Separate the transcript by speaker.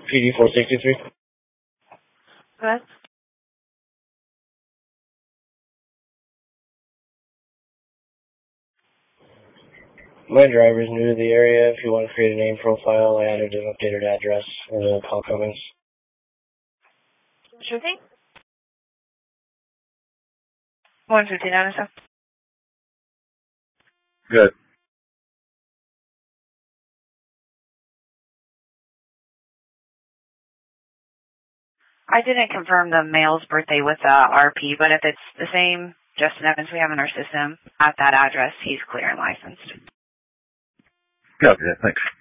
Speaker 1: PD 463.
Speaker 2: Go ahead.
Speaker 1: My driver's new to the area. If you want to create a name profile, I added an updated address in the call comments.
Speaker 2: Sure thing. 159 or so.
Speaker 3: Good.
Speaker 2: I didn't confirm the male's birthday with the RP, but if it's the same Justin Evans we have in our system at that address, he's clear and licensed.
Speaker 3: Copy that. Thanks.